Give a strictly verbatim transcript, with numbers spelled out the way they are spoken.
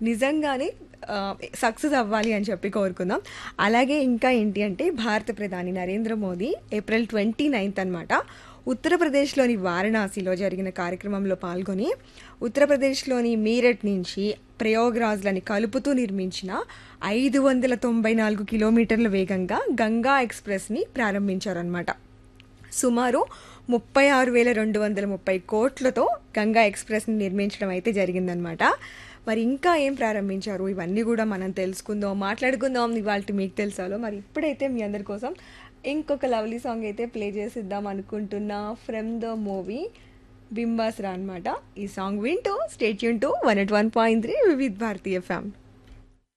నిజంగానే సక్సెస్ అవ్వాలి అని చెప్పి కోరుకుందాం. అలాగే ఇంకా ఏంటి అంటే భారత ప్రధాని Narendra Modi April twenty ninth అనమాట ఉత్తరప్రదేశ్లోని వారణాసిలో జరిగిన కార్యక్రమంలో పాల్గొని ఉత్తరప్రదేశ్లోని మీరట్ నుంచి ప్రయోగ్రాజ్లని కలుపుతూ నిర్మించిన ఐదు వందల తొంభై నాలుగు కిలోమీటర్ల వేగంగా గంగా ఎక్స్ప్రెస్ని ప్రారంభించారనమాట. సుమారు ముప్పై ఆరు వేల రెండు వందల ముప్పై కోట్లతో గంగా ఎక్స్ప్రెస్ని నిర్మించడం అయితే జరిగిందనమాట. మరి ఇంకా ఏం ప్రారంభించారు ఇవన్నీ కూడా మనం తెలుసుకుందాం, మాట్లాడుకుందాం ఇవాళ మీకు తెలుసాలో. మరి ఇప్పుడైతే మీ అందరి కోసం ఇంకొక లవ్లీ సాంగ్ అయితే ప్లే చేసిద్దాం అనుకుంటున్నా, ఫ్రమ్ ద మూవీ బింబాస్రా అనమాట. ఈ సాంగ్ వింటూ stay tune to one at one point three Vividh Bharati FM.